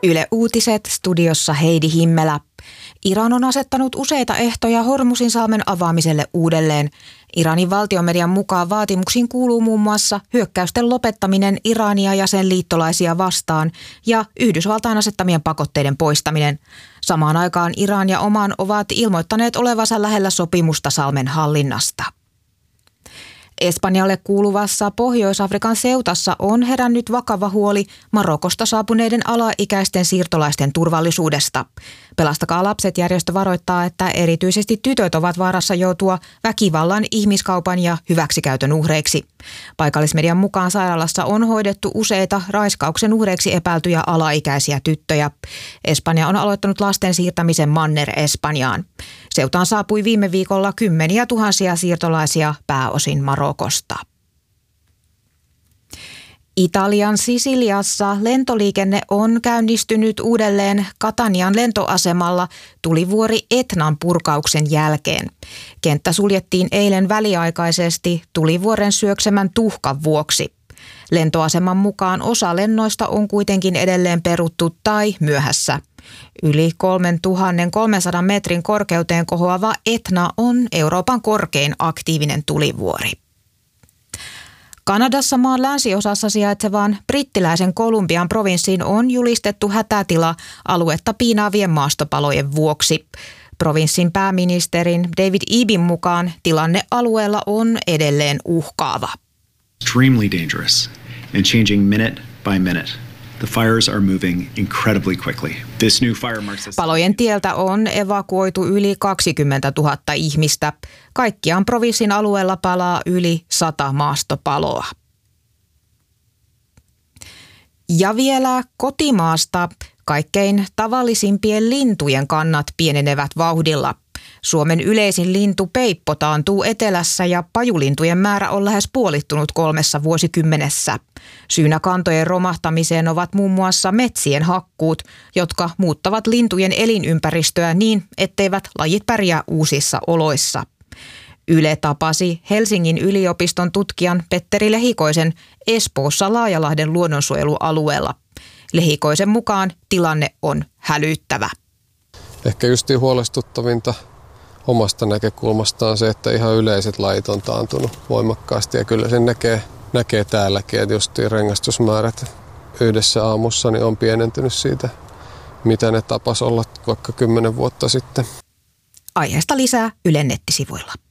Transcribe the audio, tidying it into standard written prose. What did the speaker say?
Yle Uutiset, studiossa Heidi Himmelä. Iran on asettanut useita ehtoja Hormuzinsalmen avaamiselle uudelleen. Iranin valtiomedian mukaan vaatimuksiin kuuluu muun muassa hyökkäysten lopettaminen Irania ja sen liittolaisia vastaan ja Yhdysvaltain asettamien pakotteiden poistaminen. Samaan aikaan Iran ja Oman ovat ilmoittaneet olevansa lähellä sopimusta salmen hallinnasta. Espanjalle kuuluvassa Pohjois-Afrikan Ceutassa on herännyt vakava huoli Marokosta saapuneiden alaikäisten siirtolaisten turvallisuudesta. Pelastakaa lapset -järjestö varoittaa, että erityisesti tytöt ovat vaarassa joutua väkivallan, ihmiskaupan ja hyväksikäytön uhreiksi. Paikallismedian mukaan sairaalassa on hoidettu useita raiskauksen uhreiksi epäiltyjä alaikäisiä tyttöjä. Espanja on aloittanut lasten siirtämisen Manner-Espanjaan. Ceutaan saapui viime viikolla kymmeniä tuhansia siirtolaisia pääosin Marokosta. Italian Sisiliassa lentoliikenne on käynnistynyt uudelleen Catanian lentoasemalla tulivuori Etnan purkauksen jälkeen. Kenttä suljettiin eilen väliaikaisesti tulivuoren syöksemän tuhkan vuoksi. Lentoaseman mukaan osa lennoista on kuitenkin edelleen peruttu tai myöhässä. Yli 3300 metrin korkeuteen kohoava Etna on Euroopan korkein aktiivinen tulivuori. Kanadassa maan länsiosassa sijaitsevaan brittiläisen Kolumbian provinssiin on julistettu hätätila aluetta piinaavien maastopalojen vuoksi. Provinssin pääministerin David Ebin mukaan tilanne alueella on edelleen uhkaava. Extremely dangerous and changing minute by minute. The fires are moving incredibly quickly. This new fire marks the... Palojen tieltä on evakuoitu yli 20 000 ihmistä. Kaikkiaan provinssin alueella palaa yli 100 maastopaloa. Ja vielä kotimaasta kaikkein tavallisimpien lintujen kannat pienenevät vauhdilla. Suomen yleisin lintu peippo taantuu etelässä ja pajulintujen määrä on lähes puolittunut 3 vuosikymmenessä. Syynä kantojen romahtamiseen ovat muun muassa metsien hakkuut, jotka muuttavat lintujen elinympäristöä niin, etteivät lajit pärjää uusissa oloissa. Yle tapasi Helsingin yliopiston tutkijan Petteri Lehikoisen Espoossa Laajalahden luonnonsuojelualueella. Lehikoisen mukaan tilanne on hälyttävä. Ehkä justiin huolestuttavinta omasta näkökulmastaan se, että ihan yleiset lajit on taantunut voimakkaasti ja kyllä sen näkee täälläkin, että justiin rengastusmäärät yhdessä aamussa niin on pienentynyt siitä, mitä ne tapas olla vaikka 10 vuotta sitten. Aiheesta lisää Ylen nettisivuilla.